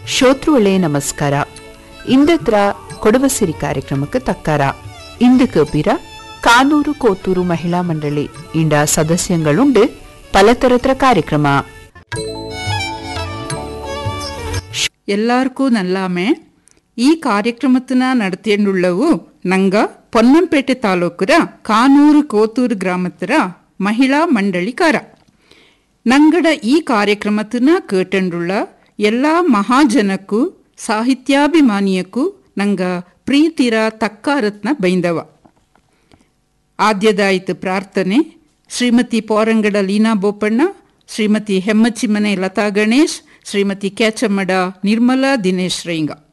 ಶ್ರೋತೃಗಳೇ ನಮಸ್ಕಾರ. ಇಂದತ್ರ ಕೊಡವಸಿರಿ ಕಾರ್ಯಕ್ರಮಕ್ಕೆ ತಕ್ಕಾರ. ಇಂದು ಕೇಪಿರ ಕಾನೂರು ಕೋತೂರು ಮಹಿಳಾ ಮಂಡಳಿ ಇಂಡ ಸದಸ್ಯങ്ങളുണ്ട് പലതരത്തിലുള്ള ಕಾರ್ಯಕ್ರಮ. ಎಲ್ಲಾರ್ಗೂ ನಲ್ಲಾಮೆ. ಈ ಕಾರ್ಯಕ್ರಮತನ ನಡೆತಿಯಂಡುಳ್ಳವು ನಂಗ ಪೊನ್ನಂಪೇಟೆ ತಾಲೂಕುರ ಕಾನೂರು ಕೋತೂರು ಗ್ರಾಮತರ ಮಹಿಳಾ ಮಂಡಳಿಕಾರ. ನಂಗಡ ಈ ಕಾರ್ಯಕ್ರಮತನ ಕೇಟಂಡುಳ್ಳ ಎಲ್ಲ ಮಹಾಜನಕ್ಕೂ ಸಾಹಿತ್ಯಾಭಿಮಾನಿಯಕ್ಕೂ ನಂಗ ಪ್ರೀತಿರ ತಕ್ಕಾರತ್ನ ಬೈಂದವ. ಆದ್ಯದಾಯಿತು ಪ್ರಾರ್ಥನೆ ಶ್ರೀಮತಿ ಪೋರಂಗಡ ಲೀನಾ ಬೋಪಣ್ಣ, ಶ್ರೀಮತಿ ಹೆಮ್ಮಚಿಮನೆ ಲತಾ ಗಣೇಶ್, ಶ್ರೀಮತಿ ಕ್ಯಾಚಮ್ಮಡ ನಿರ್ಮಲಾ ದಿನೇಶ್ ರೈಂಗ.